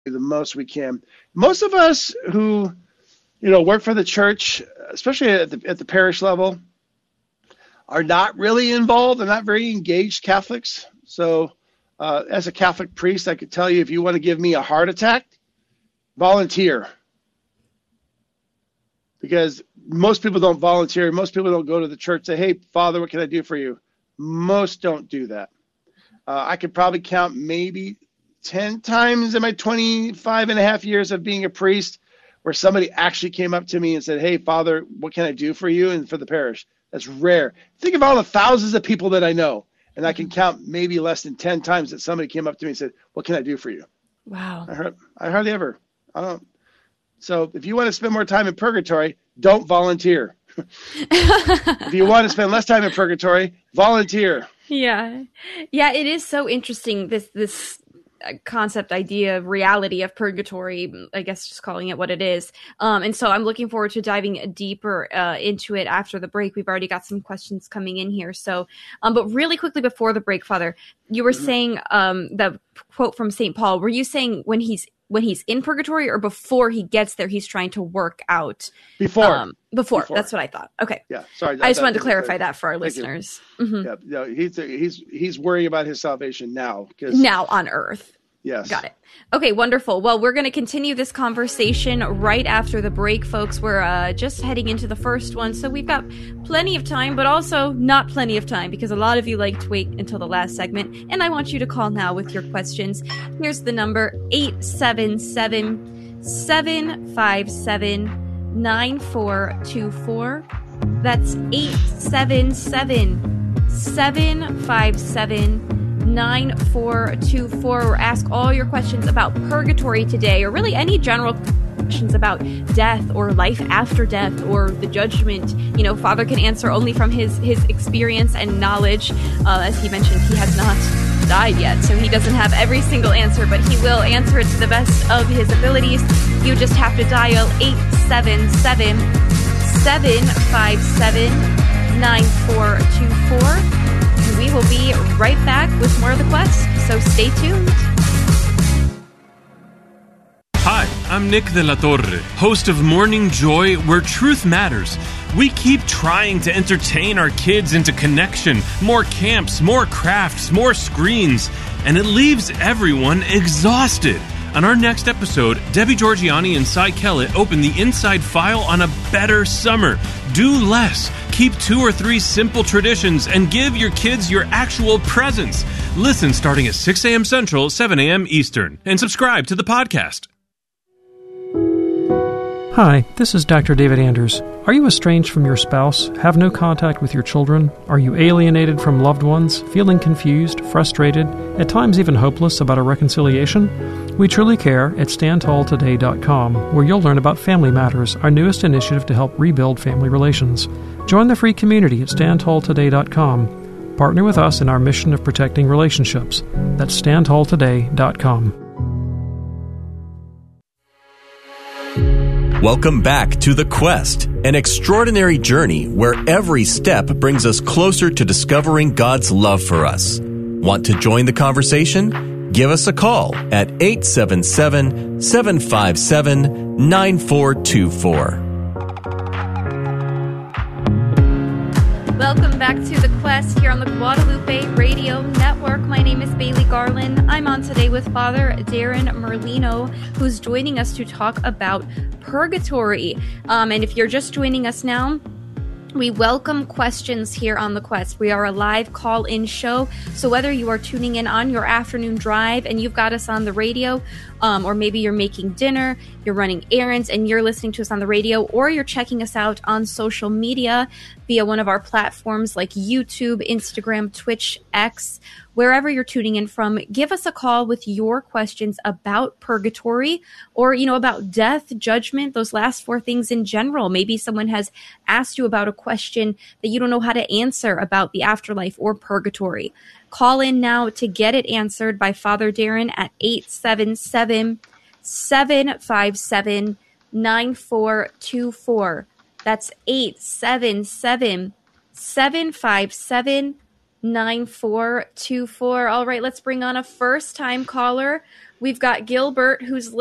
the most we can. Most of us who, work for the church, especially at the parish level, are not really involved. They're not very engaged Catholics. So as a Catholic priest, I could tell you, if you want to give me a heart attack, volunteer. Because most people don't volunteer. Most people don't go to the church and say, hey, Father, what can I do for you? Most don't do that. I could probably count maybe 10 times in my 25 and a half years of being a priest where somebody actually came up to me and said, hey, Father, what can I do for you and for the parish? That's rare. Think of all the thousands of people that I know, and I can count maybe less than 10 times that somebody came up to me and said, what can I do for you? Wow. I hardly ever. I don't. So if you want to spend more time in purgatory, don't volunteer. If you want to spend less time in purgatory, volunteer. Yeah. Yeah, it is so interesting, this concept, idea, reality of purgatory, I guess just calling it what it is. And so I'm looking forward to diving deeper into it after the break. We've already got some questions coming in here. So, but really quickly before the break, Father, you were saying the quote from St. Paul. Were you saying when he's in purgatory or before he gets there, he's trying to work out? Before. That's what I thought. Okay. Yeah. Sorry. I just wanted to clarify that for our listeners. Mm-hmm. Yeah. No, he's worrying about his salvation now. Now on earth. Yes. Got it. Okay, wonderful. Well, we're going to continue this conversation right after the break, folks. We're just heading into the first one, so we've got plenty of time, but also not plenty of time because a lot of you like to wait until the last segment, and I want you to call now with your questions. Here's the number, 877-757-9424. That's 877-757-9424, or ask all your questions about purgatory today, or really any general questions about death or life after death or the judgment. Father can answer only from his experience and knowledge. As he mentioned, he has not died yet, so he doesn't have every single answer, but he will answer it to the best of his abilities. You just have to dial 877-757-9424. We will be right back with more of The Quest, so stay tuned. Hi, I'm Nick de la Torre, host of Morning Joy, where truth matters. We keep trying to entertain our kids into connection, more camps, more crafts, more screens, and it leaves everyone exhausted. On our next episode, Debbie Georgiani and Cy Kellett open the inside file on a better summer. Do less. Keep 2 or 3 simple traditions and give your kids your actual presents. Listen starting at 6 a.m. Central, 7 a.m. Eastern, and subscribe to the podcast. Hi, this is Dr. David Anders. Are you estranged from your spouse? Have no contact with your children? Are you alienated from loved ones? Feeling confused, frustrated, at times even hopeless about a reconciliation? We truly care at StandTallToday.com, where you'll learn about Family Matters, our newest initiative to help rebuild family relations. Join the free community at StandTallToday.com. Partner with us in our mission of protecting relationships. That's StandTallToday.com. Welcome back to The Quest, an extraordinary journey where every step brings us closer to discovering God's love for us. Want to join the conversation? Give us a call at 877-757-9424. Welcome back to The Quest here on the Guadalupe Radio Network. My name is Bailey Garland. I'm on today with Father Darren Merlino, who's joining us to talk about purgatory. And if you're just joining us now, we welcome questions here on The Quest. We are a live call-in show, so whether you are tuning in on your afternoon drive and you've got us on the radio, or maybe you're making dinner, you're running errands, and you're listening to us on the radio, or you're checking us out on social media via one of our platforms like YouTube, Instagram, Twitch, X, wherever you're tuning in from, give us a call with your questions about purgatory or, about death, judgment, those last 4 things in general. Maybe someone has asked you about a question that you don't know how to answer about the afterlife or purgatory. Call in now to get it answered by Father Darren at 877-757-9424. That's 877-757-9424. All right, let's bring on a first-time caller. We've got Gilbert, who's